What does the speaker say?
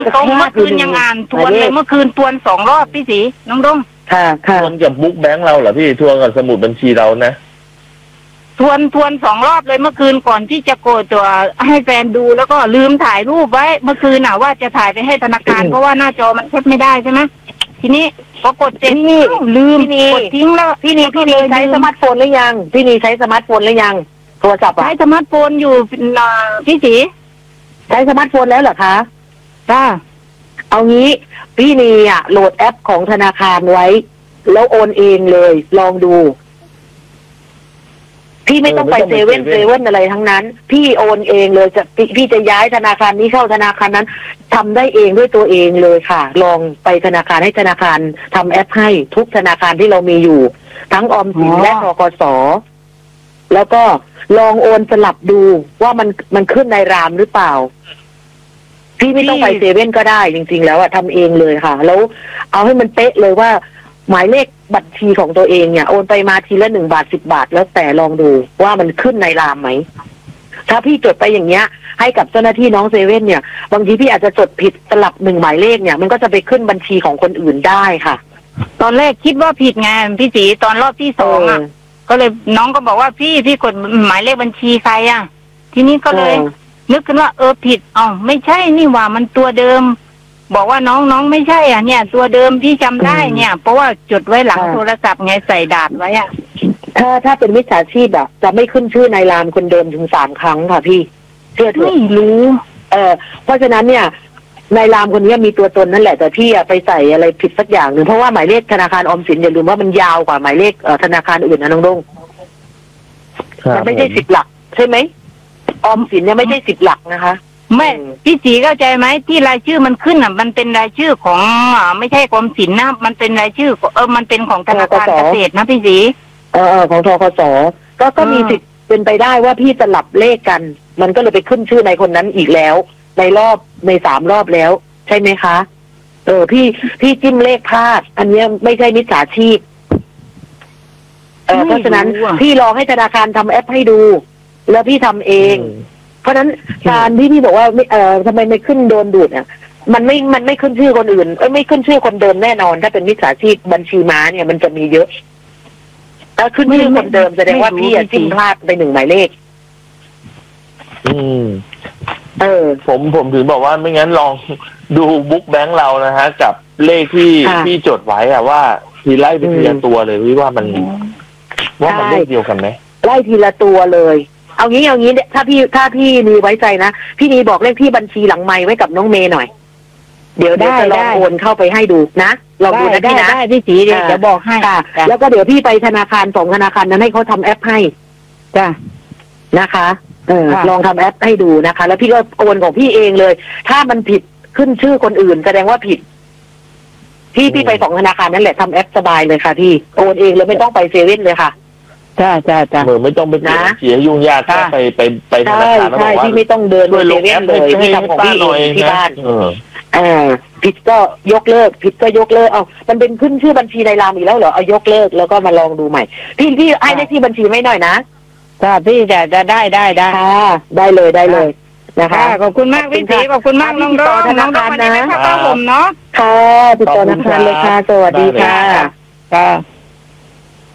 ตรงเมื่อคืนยังอ่านทวนเลยเมื่อคืนทวน2 รอบพี่ศรีน้องดงค่ะทวนกับบุ๊กแบงค์เราเหรอพี่ทวนกับสมุดบัญชีเรานะทวน2 รอบเลยเมื่อคืนก่อนที่จะโกดตัวให้แฟนดูแล้วก็ลืมถ่ายรูปไว้เมื่อคืนน่ะว่าจะถ่ายไปให้ธนาคารเพราะว่าหน้าจอมันแคปไม่ได้ใช่ไหมทีนี้พอกดเสร็จลืมกดทิ้งแล้วพี่นีใช้สมาร์ทโฟนหรือยังพี่นีใช้สมาร์ทโฟนหรือยังโทรศัพท์ใช้สมาร์ทโฟนอยู่พี่ศรีใช้สมาร์ทโฟนแล้วเหรอคะค่ะเอางี้พี่นีโหลดแอปของธนาคารไว้แล้วโอนเองเลยลองดูพี่ไม่ต้องไปเซเว่นอะไรทั้งนั้นพี่โอนเองเลยพี่จะย้ายธนาคารนี้เข้าธนาคารนั้นทำได้เองด้วยตัวเองเลยค่ะลองไปธนาคารให้ธนาคารทำแอปให้ทุกธนาคารที่เรามีอยู่ทั้งออมสินและธกส.แล้วก็ลองโอนสลับดูว่ามันขึ้นในรามหรือเปล่าพี่ไม่ต้องไปเซเว่นก็ได้จริงๆแล้วทำเองเลยค่ะแล้วเอาให้มันเป๊ะเลยว่าหมายเลขบัญชีของตัวเองเนี่ยโอนไปมาทีละ1 บาท 10 บาทแล้วแต่ลองดูว่ามันขึ้นในรามไหมถ้าพี่จดไปอย่างเงี้ยให้กับเจ้าหน้าที่น้องเซเว่นเนี่ยบางทีพี่อาจจะจดผิดสลับ1 หมายเลขเนี่ยมันก็จะไปขึ้นบัญชีของคนอื่นได้ค่ะตอนแรกคิดว่าผิดไงพี่ศรีตอนรอบที่2ก็เลยน้องก็บอกว่าพี่กดหมายเลขบัญชีใครทีนี้ก็เลยนึกขึ้นว่าผิดไม่ใช่นี่ว่ามันตัวเดิมบอกว่าน้องไม่ใช่เนี่ยตัวเดิมพี่จำได้เนี่ยเพราะว่าจดไว้หลังโทรศัพท์ไงใส่ดาษไว้ถ้าเป็นมิจฉาชีพจะไม่ขึ้นชื่อในรามคนเดิมถึง3 ครั้งค่ะพี่เชื่อเถอะไม่รู้เพราะฉะนั้นเนี่ยในรามคนนี้มีตัวตนนั่นแหละแต่พี่ไปใส่อะไรผิดสักอย่างหนึ่งเพราะว่าหมายเลขธนาคารออมสินอย่าลืมว่ามันยาวกว่าหมายเลขธนาคารอื่นนะน้องดงมันไม่ใช่10 หลักใช่ไหมออมสินเนี่ยไม่ใช่10 หลักนะคะไม่พี่ศรีเข้าใจไหมที่รายชื่อมันขึ้นมันเป็นรายชื่อของไม่ใช่กรมศิลป์นะมันเป็นรายชื่อมันเป็นของธนาคารเกษตรนะพี่ศรีของธกส.ก็มีสิทธิ์เป็นไปได้ว่าพี่สลับเลขกันมันก็เลยไปขึ้นชื่อในคนนั้นอีกแล้วใน3 รอบแล้วใช่ไหมคะพี่จิ้มเลขพลาดอันนี้ไม่ใช่มิจฉาชีพเพราะฉะนั้นพี่ลองให้ธนาคารทำแอปให้ดูแล้วพี่ทำเองเพราะฉะนั้นการที่พี่บอกว่าทำไมไม่ขึ้นโดนดูดมันไม่ขึ้นชื่อคนอื่นไม่ขึ้นชื่อคนเดิมแน่นอนถ้าเป็นมิจฉาชีพบัญชีม้าเนี่ยมันจะมีเยอะถ้าขึ้นชื่อคนเดิมแสดงว่าพี่จิ้มพลาดไป1 หมายเลขผมถึงบอกว่าไม่งั้นลองดูบุ๊กแบงค์เรานะฮะกับเลขที่พี่จดไว้ว่าทีไล่ไปทีละตัวเลยว่ามันเลขเดียวกันไหมไล่ทีละตัวเลยเอางี้ถ้าพี่นีไว้ใจนะพี่นีบอกเลขที่บัญชีหลังไมค์ไว้กับน้องเมย์หน่อยเดี๋ยวจะลองโอนเข้าไปให้ดูนะลองดูนะพี่นะได้พี่ศรีเดี๋ยวบอกให้แล้วก็เดี๋ยวพี่ไปธนาคาร2 ธนาคารนั้นให้เขาทำแอปให้จ้ะนะคะลองทำแอปให้ดูนะคะแล้วพี่ก็โอนของพี่เองเลยถ้ามันผิดขึ้นชื่อคนอื่นแสดงว่าผิดพี่ไป2 ธนาคารนั่นแหละทำแอปสบายเลยค่ะพี่โอนเองเลยไม่ต้องไปเซเว่นเลยค่ะจ้าไม่ต้องไปเสียยุ่งยากแค่ไปธนาคารใช่ที่ไม่ต้องเดินไปเซเว่นเลยที่ทำของพี่เองที่บ้านผิดก็ยกเลิกมันเป็นขึ้นชื่อบัญชีในรามอีกแล้วเหรอเอายกเลิกแล้วก็มาลองดูใหม่พี่ให้ได้ที่บัญชีไม่หน่อยนะพี่จะได้ได้เลยนะคะขอบคุณมากพี่ศรีขอบคุณมากน้องดงนะผ้าห่มเนาะค่ะติดต่อธนาคารเลยค่ะสวัสดีค่ะ